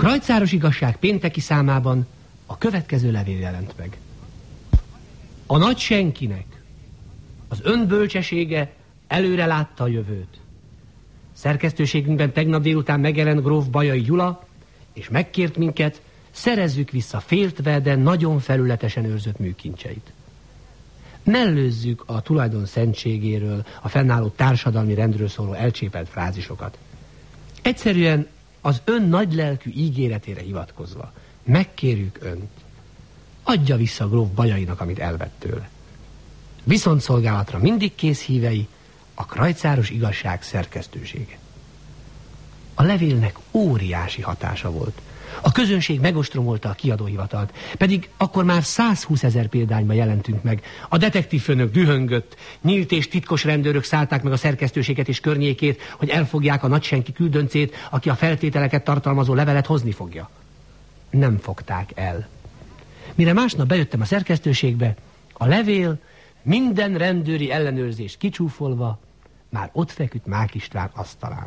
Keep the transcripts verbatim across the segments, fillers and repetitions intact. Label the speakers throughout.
Speaker 1: Krajcáros Igazság pénteki számában a következő levél jelent meg. A nagy senkinek az önbölcsesége előre látta a jövőt. Szerkesztőségünkben tegnap délután megjelent gróf Bajai Gyula, és megkért minket, szerezzük vissza féltve, de nagyon felületesen őrzött műkincseit. Mellőzzük a tulajdon szentségéről, a fennálló társadalmi rendről szóló elcsépelt frázisokat. Egyszerűen az ön nagylelkű ígéretére hivatkozva megkérjük önt, adja vissza gróf Bajainak, amit elvett tőle. Viszontszolgálatra mindig kész hívei a Krajcáros Igazság szerkesztősége. A levélnek óriási hatása volt. A közönség megostromolta a kiadóhivatalt, pedig akkor már százhúszezer példányban jelentünk meg. A detektívfőnök dühöngött, nyílt és titkos rendőrök szállták meg a szerkesztőséget és környékét, hogy elfogják a nagysenki küldöncét, aki a feltételeket tartalmazó levelet hozni fogja. Nem fogták el. Mire másnap bejöttem a szerkesztőségbe, a levél minden rendőri ellenőrzést kicsúfolva már ott feküdt Mák István asztalán.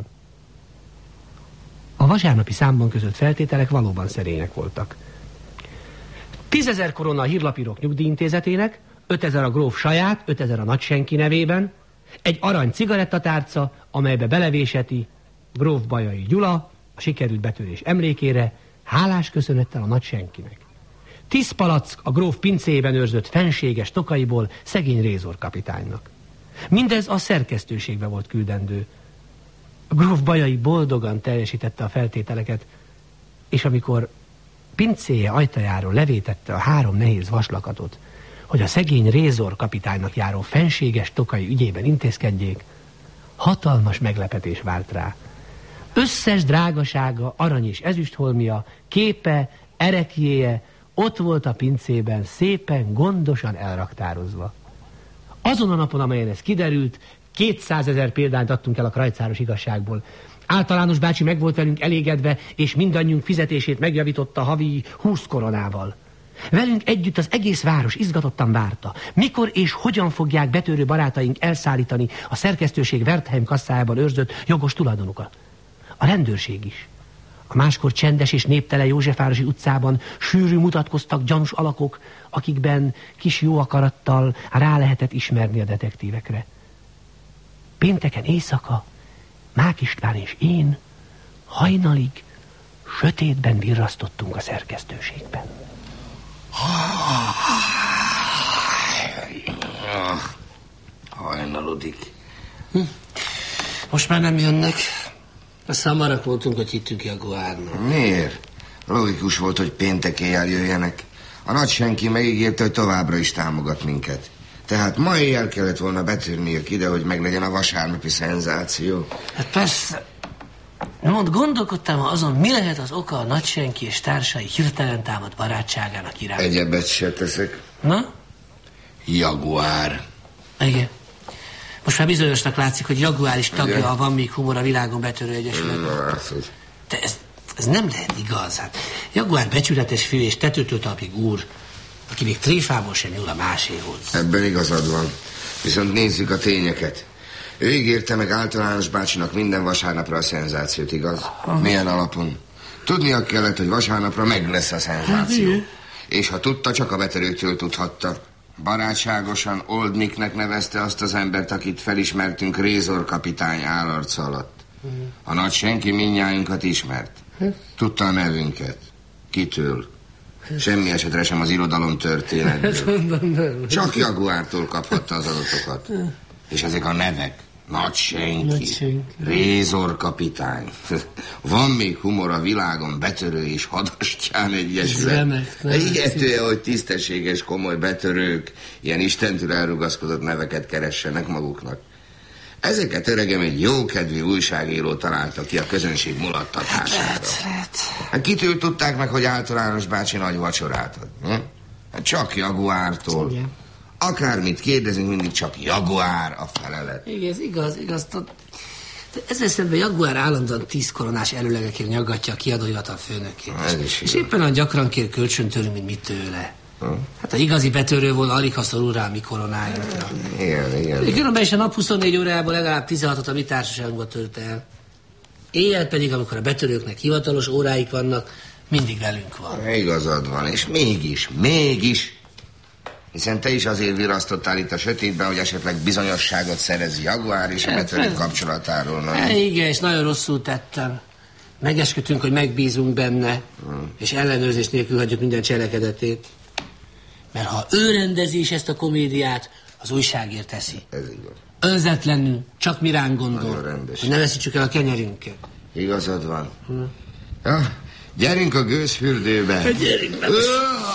Speaker 1: A vasárnapi számban között feltételek valóban szerények voltak. Tízezer korona a Hírlapírók Nyugdíjintézetének, ötezer a gróf saját, ötezer a nagysenki nevében, egy arany cigarettatárca, amelybe belevéseti gróf Bajai Gyula a sikerült betörés emlékére, hálás köszönettel a nagysenkinek. Tíz palack a gróf pincéjében őrzött fenséges tokaiból szegény Rézor kapitánynak. Mindez a szerkesztőségbe volt küldendő. A gróf Bajai boldogan teljesítette a feltételeket, és amikor pincéje ajtajáról levétette a három nehéz vaslakatot, hogy a szegény Rézor kapitánynak járó fenséges tokai ügyében intézkedjék, hatalmas meglepetés várt rá. Összes drágasága, arany és ezüstholmia, képe, erekjéje ott volt a pincében, szépen, gondosan elraktározva. Azon a napon, amelyen ez kiderült, kétszázezer példányt adtunk el a Krajcáros Igazságból. Általános bácsi meg volt velünk elégedve, és mindannyiunk fizetését megjavította havi húsz koronával. Velünk együtt az egész város izgatottan várta, mikor és hogyan fogják betörő barátaink elszállítani a szerkesztőség Wertheim kasszájában őrzött jogos tulajdonukat. A rendőrség is. A máskor csendes és néptelen Józsefvárosi utcában sűrű mutatkoztak gyanús alakok, akikben kis jó akarattal rá lehetett ismerni a detektívekre. Pénteken éjszaka Mák István és én hajnalig sötétben virrasztottunk a szerkesztőségben.
Speaker 2: Hajnalodik.
Speaker 3: Hm. Most már nem jönnek. Aztán marak voltunk, hogy hittünk Jaguárnak.
Speaker 2: Miért? Logikus volt, hogy péntek éjjel jöjjenek. A nagy senki megígérte, hogy továbbra is támogat minket. Tehát ma éjjel kellett volna betörniük ide, hogy meglegyen a vasárnapi szenzáció.
Speaker 3: Hát persze. Mond, gondolkodtam azon, mi lehet az oka a nagysenki és társai hirtelen támad barátságának irány.
Speaker 2: Egyebet se teszek.
Speaker 3: Na?
Speaker 2: Jaguár.
Speaker 3: Igen. Most már bizonyosnak látszik, hogy Jaguár is tagja, igen, a Van még humor a világon betörő egyesületben. De ez, ez nem lehet igaz. Hát Jaguár becsületes fő és tetőtől talpig úr, aki még tréfából sem nyúl a máséhoz.
Speaker 2: Ebben igazad van. Viszont nézzük a tényeket. Ő ígérte meg általános bácsinak minden vasárnapra a szenzációt, igaz? Aha. Milyen alapon? Tudnia kellett, hogy vasárnapra meg lesz a szenzáció. Hát, és ha tudta, csak a betörőktől tudhatta. Barátságosan Oldniknek nevezte azt az embert, akit felismertünk Rézor kapitány állarca alatt. A nagy senki mindnyájunkat ismert. Tudta a nevünket. Kitől? Semmi esetre sem az irodalom történetből. Csak Jaguártól kaphatta az adatokat. És ezek a nevek. Nagy senki. Rézor kapitány. Van még humor a világon, betörő és hadastyán egyesület. Ilyetője, hogy tisztességes, komoly betörők ilyen istentől elrugaszkodott neveket keressenek maguknak. Ezeket, öregem, egy jókedvű újságíró találta ki a közönség mulattatására. Hát kitől tudták meg, hogy általános bácsi nagy vacsorát ad? Hm? Hát csak Jaguártól. Igen. Akármit kérdezünk, mindig csak Jaguár a felelet.
Speaker 3: Igen, ez igaz, igaz. Ezzel szemben Jaguár állandóan tíz koronás előlegekért nyaggatja a kiadóhivatal főnökét. És, és éppen olyan gyakran kér kölcsön tőlünk, mint mit tőle. Hm? Hát a igazi betörő volna alig ha szorul rá mi koronájunkra.
Speaker 2: Igen, igen.
Speaker 3: Különben is a nap huszonnégy órájából legalább tizenhatot a mi társaságunkba tölt el. Éjjel pedig, amikor a betörőknek hivatalos óráik vannak, mindig velünk van.
Speaker 2: Igazad van, és mégis, mégis. Hiszen te is azért virasztottál itt a sötétben, hogy esetleg bizonyosságot szerez Jaguár és a betörő kapcsolatáról.
Speaker 3: Nem? Igen, és nagyon rosszul tettem. Megesküdtünk, hogy megbízunk benne, hmm. és ellenőrzés nélkül hagyjuk minden cselekedetét. Mert ha ő rendezi is ezt a komédiát, az újságért teszi.
Speaker 2: Ez igaz.
Speaker 3: Önzetlenül, csak mi ránk gondol, hogy ne veszítsük el a kenyerünket.
Speaker 2: Igazad van. Hmm. Ja, gyerünk a gőzfürdőbe.
Speaker 3: Gyerünk be.